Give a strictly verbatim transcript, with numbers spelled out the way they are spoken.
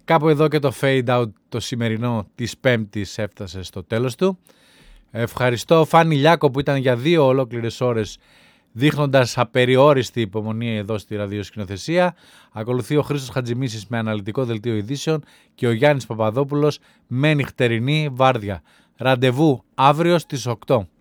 κάπου εδώ και το fade out το σημερινό της Πέμπτης έφτασε στο τέλος του. Ευχαριστώ Φάνη Λιάκο που ήταν για δύο ολόκληρες ώρες δείχνοντας απεριόριστη υπομονή εδώ στη ραδιοσκηνοθεσία. Ακολουθεί ο Χρήστος Χατζημίσης με αναλυτικό δελτίο ειδήσεων και ο Γιάννης Παπαδόπουλος με νυχτερινή βάρδια. Ραντεβού αύριο στις οκτώ.